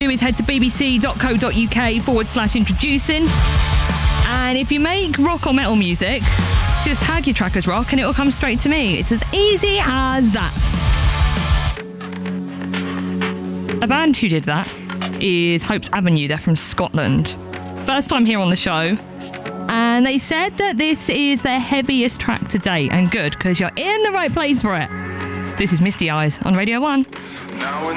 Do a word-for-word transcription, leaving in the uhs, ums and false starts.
do is head to bbc.co.uk forward slash introducing. And if you make rock or metal music, just tag your track as rock and it will come straight to me. It's as easy as that. A band who did that is Hope's Avenue. They're from Scotland. First time here on the show. And they said that this is their heaviest track to date. And good, because you're in the right place for it. This is Misty Eyes on Radio one. Now